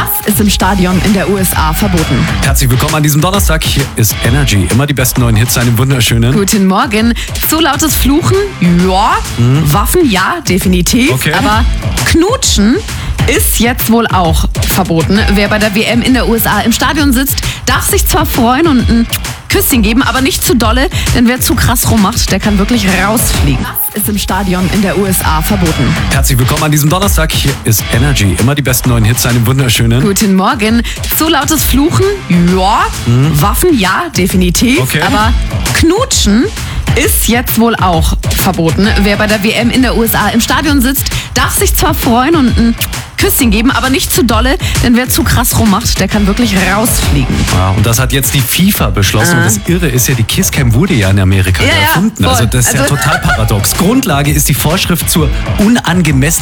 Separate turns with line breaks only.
Was ist im Stadion in der USA verboten?
Herzlich willkommen an diesem Donnerstag. Hier ist Energy. Immer die besten neuen Hits, einem wunderschönen.
Guten Morgen. Zu lautes Fluchen? Ja. Waffen? Ja, definitiv.
Okay.
Aber Knutschen ist jetzt wohl auch verboten. Wer bei der WM in der USA im Stadion sitzt, darf sich zwar freuen und ein Küsschen geben, aber nicht zu dolle, denn wer zu krass rummacht, der kann wirklich rausfliegen. Was ist im Stadion in der USA verboten?
Herzlich willkommen an diesem Donnerstag. Hier ist Energy. Immer die besten neuen Hits, einem wunderschönen.
Guten Morgen. Zu lautes Fluchen? Ja. Waffen? Ja, definitiv.
Okay.
Aber Knutschen ist jetzt wohl auch verboten. Wer bei der WM in der USA im Stadion sitzt, darf sich zwar freuen und ein Küsschen geben, aber nicht zu dolle, denn wer zu krass rummacht, der kann wirklich rausfliegen.
Ja, und das hat jetzt die FIFA beschlossen. Und das Irre ist ja, die Kisscam wurde ja in Amerika
Ja,
erfunden.
voll.
Also das ist ja total paradox. Grundlage ist die Vorschrift zur unangemessenen